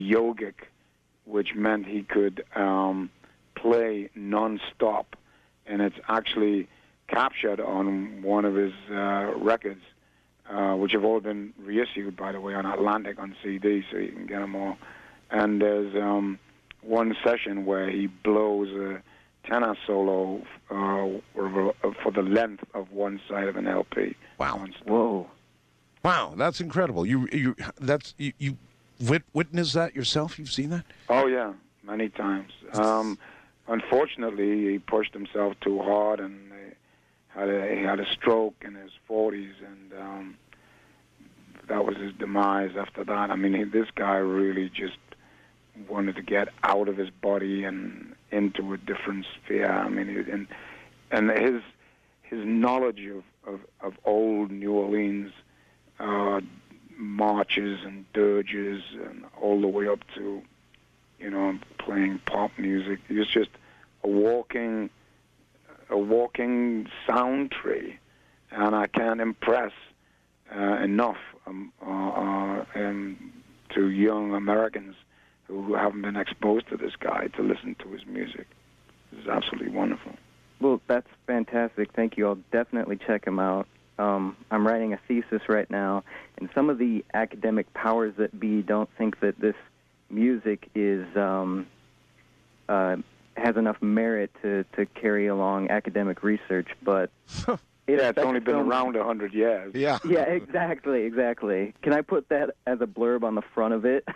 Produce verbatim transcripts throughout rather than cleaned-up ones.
yogic, which meant he could um, play non-stop, and it's actually captured on one of his uh, records, uh, which have all been reissued, by the way, on Atlantic on C D, so you can get them all. And there's um, one session where he blows a tenor solo uh, for the length of one side of an L P. Wow! Whoa! Wow, that's incredible. You you that's you, you wit- witnessed that yourself? You've seen that? Oh yeah, many times. Um, unfortunately, he pushed himself too hard, and he had a, he had a stroke in his forties, and um, that was his demise. After that, I mean, he, this guy really just wanted to get out of his body and into a different sphere. I mean, he, and and his his knowledge of, of, of old New Orleans uh, marches and dirges, and all the way up to, you know, playing pop music. He was just a walking, a walking sound tree, and I can't impress uh, enough um, uh, uh, um, to young Americans who haven't been exposed to this guy to listen to his music. This is absolutely wonderful. Well, that's fantastic. Thank you. I'll definitely check him out. Um, I'm writing a thesis right now, and some of the academic powers that be don't think that this music is um, uh, has enough merit to, to carry along academic research, but yeah, it's only been film. around a hundred years. Yeah, yeah, exactly, exactly. Can I put that as a blurb on the front of it?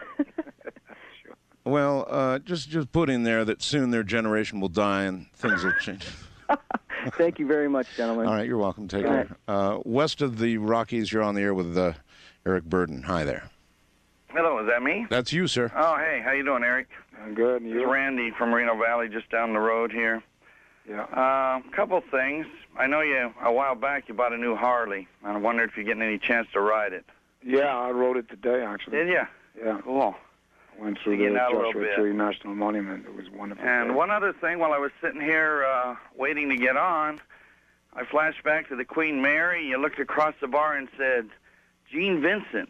Sure. Well, uh, just just put in there that soon their generation will die and things will change. Thank you very much, gentlemen. All right, you're welcome. Take care. Uh, west of the Rockies, you're on the air with uh, Eric Burdon. Hi there. Hello, is that me? That's you, sir. Oh, hey, how you doing, Eric? I'm good. And you? This is Randy from Reno Valley, just down the road here. Yeah. A uh, couple things. I know you, a while back, you bought a new Harley. I wondered if you're getting any chance to ride it. Yeah, I rode it today, actually. Did you? Yeah. Cool. I went through the Joshua Tree National Monument. It was wonderful. And day. one other thing, while I was sitting here uh, waiting to get on, I flashed back to the Queen Mary. You looked across the bar and said, Gene Vincent.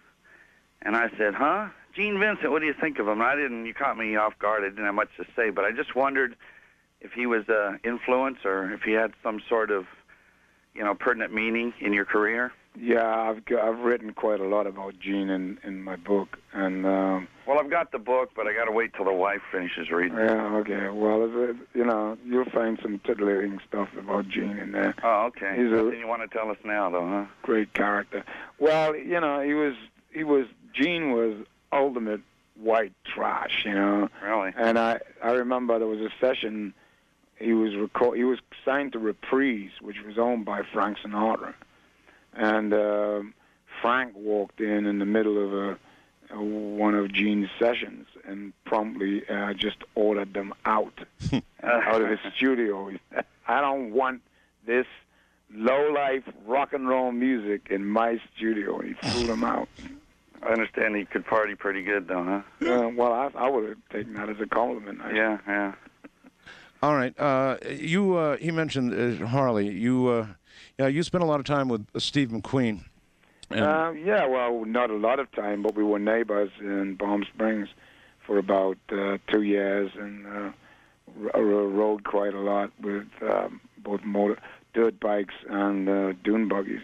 And I said, huh? Gene Vincent, what do you think of him? I didn't, you caught me off guard. I didn't have much to say, but I just wondered if he was an influence or if he had some sort of, you know, pertinent meaning in your career. Yeah, I've I've written quite a lot about Gene in, in my book, and um, well, I've got the book, but I got to wait till the wife finishes reading. Yeah, okay. Well, it, you know, you'll find some titillating stuff about Gene in there. Oh, okay. He's Nothing a you want to tell us now, though, huh? Great character. Well, you know, he was he was Gene was ultimate white trash, you know. Really? And I I remember there was a session he was record he was signed to Reprise, which was owned by Frank Sinatra. And uh, Frank walked in in the middle of a, a one of Gene's sessions and promptly uh, just ordered them out, out of his studio. I don't want this low-life rock and roll music in my studio. And he threw them out. I understand he could party pretty good, though, huh? Uh, well, I, I would have taken that as a compliment. I yeah, yeah. All right. Uh, you uh, he mentioned uh, Harley. You. Uh, Yeah, you spent a lot of time with uh, Steve McQueen. Uh, yeah, well, not a lot of time, but we were neighbors in Palm Springs for about uh, two years and uh, r- rode quite a lot with um, both motor, dirt bikes and uh, dune buggies.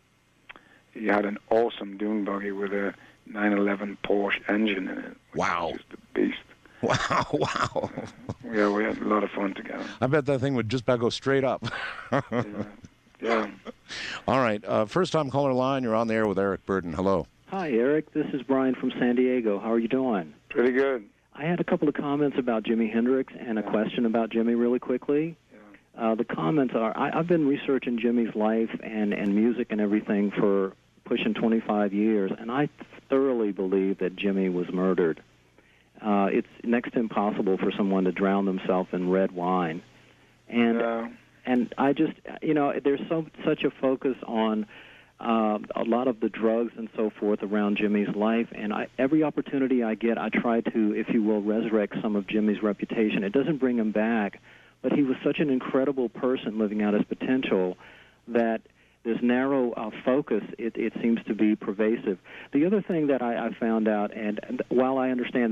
He had an awesome dune buggy with a nine eleven Porsche engine in it. Wow. Just a beast. Wow, wow. Yeah, we had a lot of fun together. I bet that thing would just about go straight up. yeah. Yeah. All right. Uh, first time caller line. You're on the air with Eric Burdon. Hello. Hi, Eric. This is Brian from San Diego. How are you doing? Pretty good. I had a couple of comments about Jimi Hendrix and a yeah. question about Jimmy really quickly. Yeah. Uh, the comments are, I, I've been researching Jimmy's life and, and music and everything for pushing twenty-five years, and I thoroughly believe that Jimmy was murdered. Uh, it's next to impossible for someone to drown themselves in red wine. And... Yeah. And I just, you know, there's so such a focus on uh, a lot of the drugs and so forth around Jimmy's life, and I, every opportunity I get, I try to, if you will, resurrect some of Jimmy's reputation. It doesn't bring him back, but he was such an incredible person living out his potential that this narrow uh, focus, it, it seems to be pervasive. The other thing that I, I found out, and, and while I understand